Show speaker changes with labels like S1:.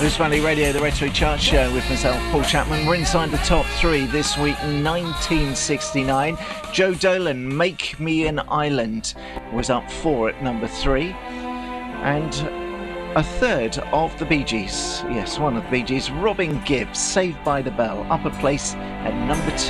S1: Blues Valley Radio, the Retro Chart Show with myself, Paul Chapman. We're inside the top three this week. 1969, Joe Dolan, Make Me an Island, was up 4 at number 3. And a third of the Bee Gees, yes, one of the Bee Gees, Robin Gibb, Saved by the Bell, up a place at number 2.